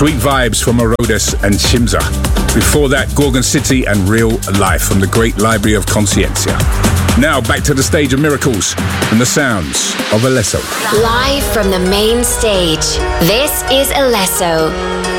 Sweet Vibes from Orodes and Shimza. Before that, Gorgon City and Real Life from the Great Library of Conscientia. Now back to the stage of Miracles and the sounds of Alesso. Live from the main stage, this is Alesso.